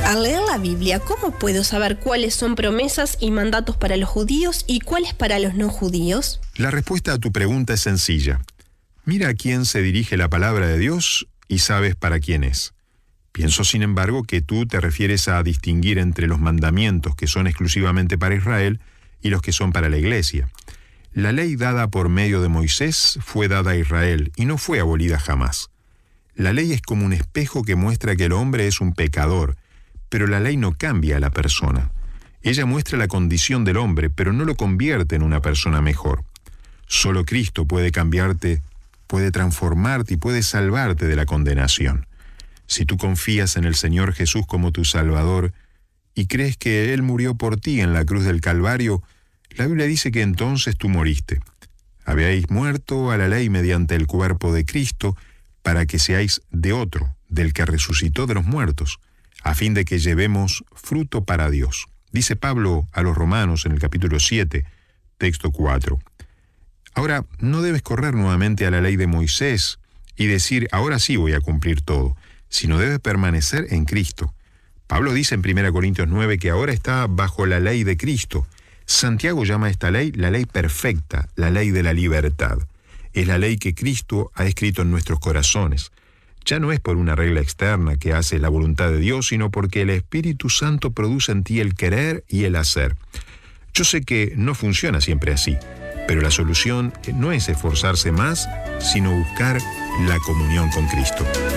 Al leer la Biblia, ¿cómo puedo saber cuáles son promesas y mandatos para los judíos y cuáles para los no judíos? La respuesta a tu pregunta es sencilla. Mira a quién se dirige la palabra de Dios y sabes para quién es. Pienso, sin embargo, que tú te refieres a distinguir entre los mandamientos que son exclusivamente para Israel y los que son para la Iglesia. La ley dada por medio de Moisés fue dada a Israel y no fue abolida jamás. La ley es como un espejo que muestra que el hombre es un pecador, pero la ley no cambia a la persona. Ella muestra la condición del hombre, pero no lo convierte en una persona mejor. Solo Cristo puede cambiarte, puede transformarte y puede salvarte de la condenación. Si tú confías en el Señor Jesús como tu Salvador y crees que Él murió por ti en la cruz del Calvario, la Biblia dice que entonces tú moriste. Habíais muerto a la ley mediante el cuerpo de Cristo para que seáis de otro, del que resucitó de los muertos, a fin de que llevemos fruto para Dios. Dice Pablo a los Romanos en el capítulo 7, texto 4. Ahora, no debes correr nuevamente a la ley de Moisés y decir, ahora sí voy a cumplir todo, sino debes permanecer en Cristo. Pablo dice en 1 Corintios 9 que ahora está bajo la ley de Cristo. Santiago llama a esta ley la ley perfecta, la ley de la libertad. Es la ley que Cristo ha escrito en nuestros corazones. Ya no es por una regla externa que hace la voluntad de Dios, sino porque el Espíritu Santo produce en ti el querer y el hacer. Yo sé que no funciona siempre así, pero la solución no es esforzarse más, sino buscar la comunión con Cristo.